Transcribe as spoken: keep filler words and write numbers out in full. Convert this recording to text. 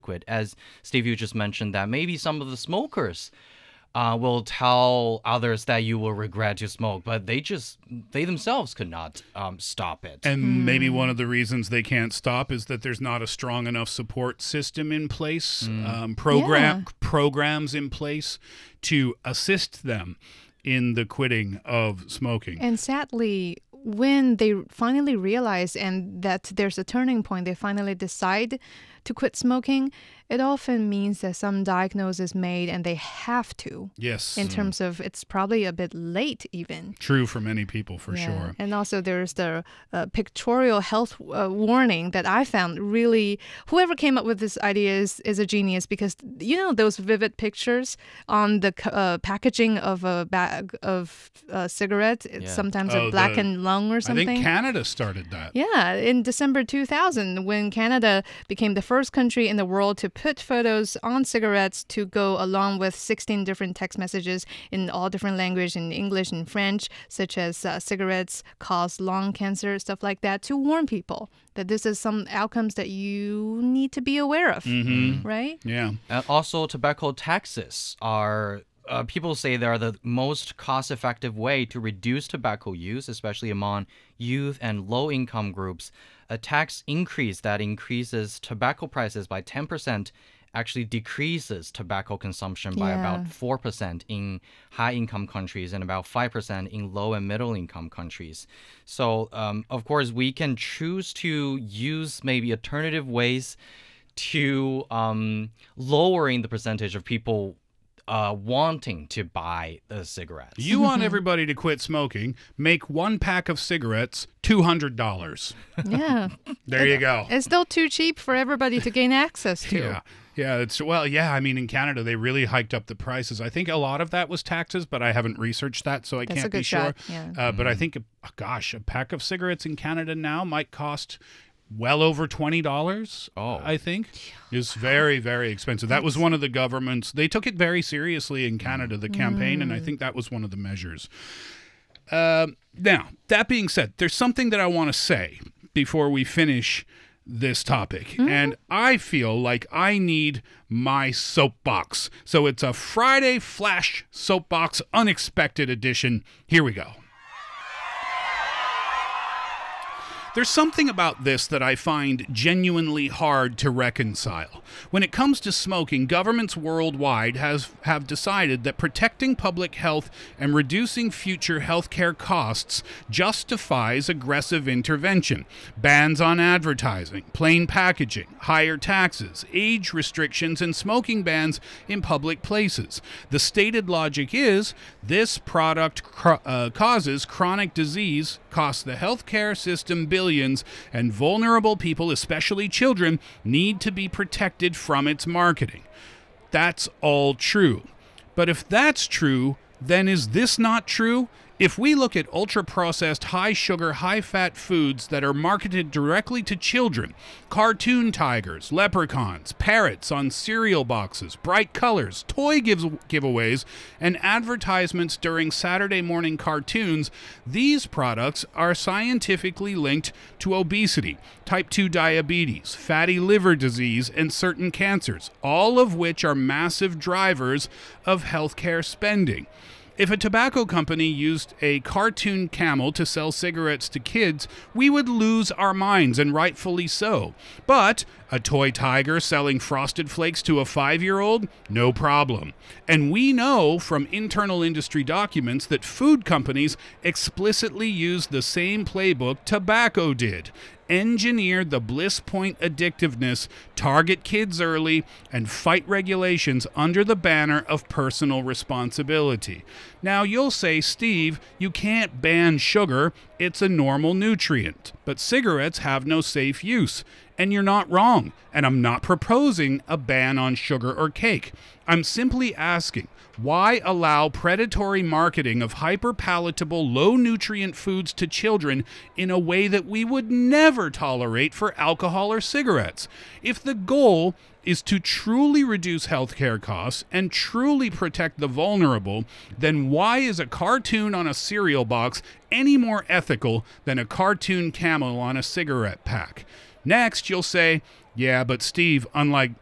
quit. As Steve, you just mentioned that maybe some of the smokers uh, will tell others that you will regret to smoke, but they just, they themselves could not um, stop it. And maybe one of the reasons they can't stop is that there's not a strong enough support system in place, um, program Yeah. programs in place to assist them in the quitting of smoking. And sadly, when they finally realize and that there's a turning point, they finally decide to quit smoking, it often means that some diagnosis is made and they have to. Yes. In terms of it's probably a bit late even. True for many people, for Yeah. sure. And also there's the uh, pictorial health uh, warning that I found really, whoever came up with this idea is, is a genius, because you know those vivid pictures on the uh, packaging of a bag of uh, cigarettes, it's Yeah. sometimes Oh, a blackened the- lung or I something. think Canada started that. Yeah, in December two thousand, when Canada became the first country in the world to put photos on cigarettes to go along with sixteen different text messages in all different languages, in English and French, such as uh, cigarettes cause lung cancer, stuff like that, to warn people that this is some outcomes that you need to be aware of, Mm-hmm. right? Yeah. And also, tobacco taxes are, uh, people say they are the most cost-effective way to reduce tobacco use, especially among youth and low-income groups. A tax increase that increases tobacco prices by ten percent actually decreases tobacco consumption by Yeah. about four percent in high-income countries and about five percent in low and middle-income countries. So, um, of course, we can choose to use maybe alternative ways to um, lowering the percentage of people uh, wanting to buy the cigarettes. You want everybody to quit smoking, make one pack of cigarettes two hundred dollars. Yeah. There you go. It's still too cheap for everybody to gain access to. Yeah. Yeah, it's well, yeah, I mean in Canada they really hiked up the prices. I think a lot of that was taxes, but I haven't researched that, so I That's a can't be good sure. shot, yeah. Uh, but I think gosh, a pack of cigarettes in Canada now might cost well over twenty dollars. Oh. I think is very, very expensive. That was one of the governments. They took it very seriously in Canada, the campaign, and I think that was one of the measures. Um, now, that being said, there's something that I want to say before we finish this topic. And I feel like I need my soapbox. So it's a Friday Flash Soapbox Unexpected Edition. Here we go. There's something about this that I find genuinely hard to reconcile. When it comes to smoking, governments worldwide has, have decided that protecting public health and reducing future healthcare costs justifies aggressive intervention. Bans on advertising, plain packaging, higher taxes, age restrictions, and smoking bans in public places. The stated logic is this product cr- uh, causes chronic disease, costs the healthcare system billions, and vulnerable people, especially children, need to be protected from its marketing. That's all true. But if that's true, then is this not true? If we look at ultra-processed, high-sugar, high-fat foods that are marketed directly to children, cartoon tigers, leprechauns, parrots on cereal boxes, bright colors, toy gives- giveaways, and advertisements during Saturday morning cartoons, these products are scientifically linked to obesity, type two diabetes, fatty liver disease, and certain cancers, all of which are massive drivers of healthcare spending. If a tobacco company used a cartoon camel to sell cigarettes to kids, we would lose our minds, and rightfully so. But a toy tiger selling Frosted Flakes to a five-year-old? No problem. And we know from internal industry documents that food companies explicitly used the same playbook tobacco did. Engineer the bliss point addictiveness, target kids early, and fight regulations under the banner of personal responsibility. Now, you'll say, Steve, you can't ban sugar. It's a normal nutrient. But cigarettes have no safe use. And you're not wrong. And I'm not proposing a ban on sugar or cake. I'm simply asking, why allow predatory marketing of hyper-palatable, low-nutrient foods to children in a way that we would never tolerate for alcohol or cigarettes? If the goal is to truly reduce healthcare costs and truly protect the vulnerable, then why is a cartoon on a cereal box any more ethical than a cartoon camel on a cigarette pack? Next, you'll say, yeah, but Steve, unlike